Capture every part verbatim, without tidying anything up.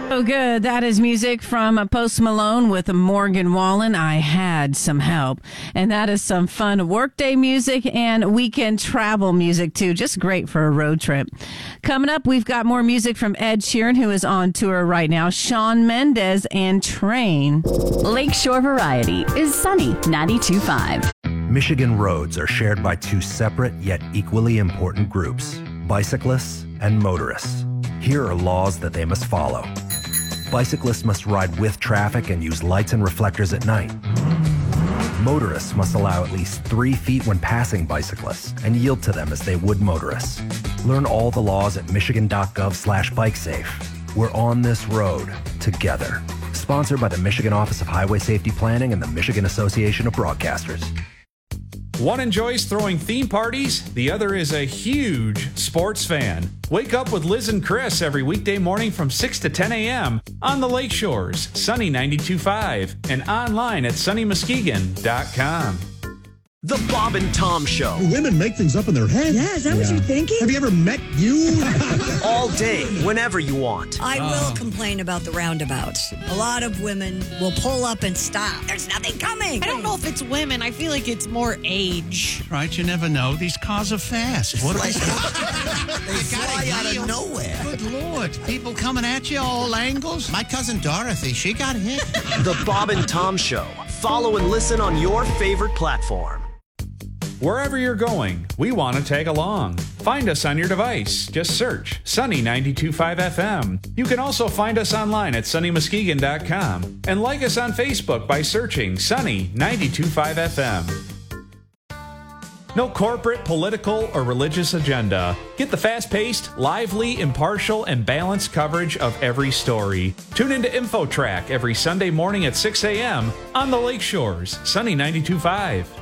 Oh, good. That is music from Post Malone with Morgan Wallen. I had some help. And that is some fun workday music and weekend travel music, too. Just great for a road trip. Coming up, we've got more music from Ed Sheeran, who is on tour right now, Shawn Mendes, and Train. Lakeshore Variety is Sunny ninety-two point five. Michigan roads are shared by two separate yet equally important groups, bicyclists and motorists. Here are laws that they must follow. Bicyclists must ride with traffic and use lights and reflectors at night. Motorists must allow at least three feet when passing bicyclists and yield to them as they would motorists. Learn all the laws at michigan.gov slash bikesafe. We're on this road together. Sponsored by the Michigan Office of Highway Safety Planning and the Michigan Association of Broadcasters. One enjoys throwing theme parties, the other is a huge sports fan. Wake up with Liz and Chris every weekday morning from six to ten a.m. on the Lakeshores, Sunny ninety-two point five, and online at sunny muskegon dot com. The Bob and Tom Show. Women make things up in their head. Yeah, is that yeah. what you're thinking? Have you ever met you? All day, whenever you want. I oh. will complain about the roundabouts. A lot of women will pull up and stop. There's nothing coming. I don't know if it's women. I feel like it's more age. Right, you never know. These cars are fast. What like, they fly out of nowhere. Good Lord. People coming at you all angles. My cousin Dorothy, she got hit. The Bob and Tom Show. Follow and listen on your favorite platform. Wherever you're going, we want to tag along. Find us on your device. Just search Sunny ninety-two point five F M. You can also find us online at sunny muskegon dot com and like us on Facebook by searching Sunny ninety-two point five F M. No corporate, political, or religious agenda. Get the fast-paced, lively, impartial, and balanced coverage of every story. Tune into InfoTrack every Sunday morning at six a.m. on the Lakeshores, Sunny ninety-two point five.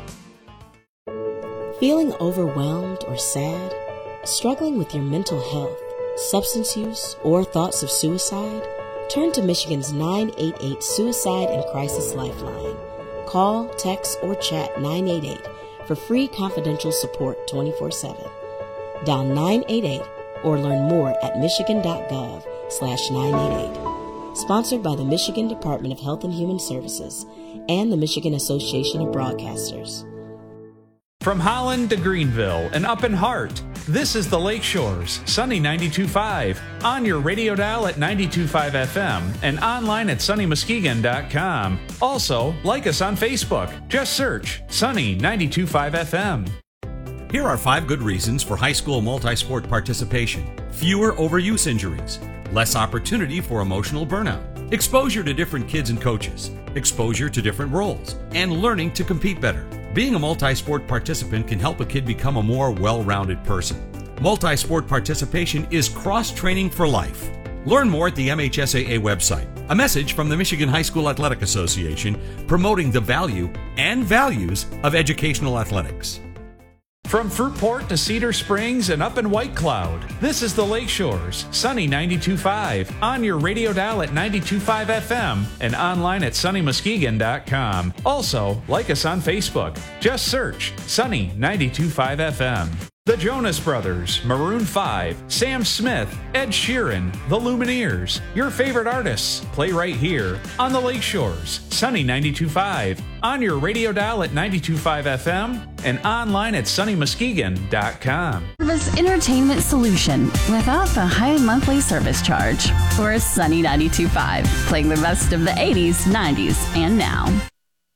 Feeling overwhelmed or sad? Struggling with your mental health, substance use, or thoughts of suicide? Turn to Michigan's nine eight eight Suicide and Crisis Lifeline. Call, text, or chat nine eight eight for free confidential support twenty-four seven. Dial nine eight eight or learn more at michigan.gov slash 988. Sponsored by the Michigan Department of Health and Human Services and the Michigan Association of Broadcasters. From Holland to Greenville and up in Hart, this is the Lakeshores, Sunny ninety-two point five, on your radio dial at ninety-two point five F M and online at sunny muskegon dot com. Also, like us on Facebook. Just search Sunny ninety-two point five F M. Here are five good reasons for high school multi-sport participation. Fewer overuse injuries, less opportunity for emotional burnout, exposure to different kids and coaches, exposure to different roles, and learning to compete better. Being a multi-sport participant can help a kid become a more well-rounded person. Multi-sport participation is cross-training for life. Learn more at the M H S A A website. A message from the Michigan High School Athletic Association promoting the value and values of educational athletics. From Fruitport to Cedar Springs and up in White Cloud, this is the Lakeshores, Sunny ninety-two point five, on your radio dial at ninety-two point five F M and online at sunny muskegon dot com. Also, like us on Facebook. Just search Sunny ninety-two point five F M. The Jonas Brothers, Maroon five, Sam Smith, Ed Sheeran, The Lumineers, your favorite artists, play right here on the Lakeshores, Sunny ninety-two point five, on your radio dial at ninety-two point five F M and online at sunny muskegon dot com. Service entertainment solution without the high monthly service charge. Or Sunny ninety-two point five, playing the best of the eighties, nineties, and now.